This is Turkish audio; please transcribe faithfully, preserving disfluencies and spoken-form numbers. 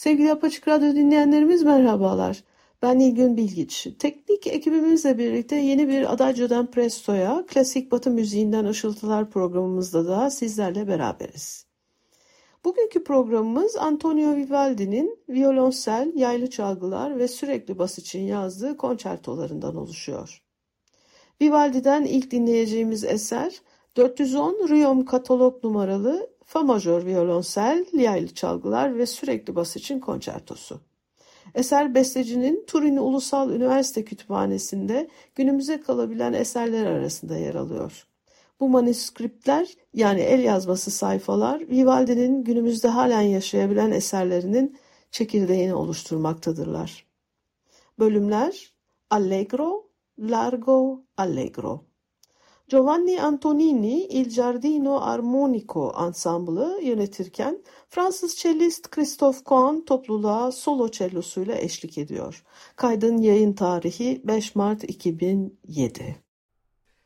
Sevgili Apaçık Radyo dinleyenlerimiz merhabalar. Ben Nilgün Bilgiç. Teknik ekibimizle birlikte yeni bir Adagio'dan Presto'ya, klasik batı müziğinden ışıltılar programımızda da sizlerle beraberiz. Bugünkü programımız Antonio Vivaldi'nin violonsel, yaylı çalgılar ve sürekli bas için yazdığı konçertolarından oluşuyor. Vivaldi'den ilk dinleyeceğimiz eser dört yüz on Riom katalog numaralı Fa majör violonsel, yaylı çalgılar ve sürekli bas için konçertosu. Eser bestecinin Turin Ulusal Üniversite Kütüphanesi'nde günümüze kalabilen eserler arasında yer alıyor. Bu manuskriptler yani el yazması sayfalar Vivaldi'nin günümüzde halen yaşayabilen eserlerinin çekirdeğini oluşturmaktadırlar. Bölümler Allegro, Largo, Allegro. Giovanni Antonini Il Giardino Armonico Ensemble'ı yönetirken Fransız cellist Christophe Coin topluluğa solo cellosuyla eşlik ediyor. Kaydın yayın tarihi beş Mart iki bin yedi.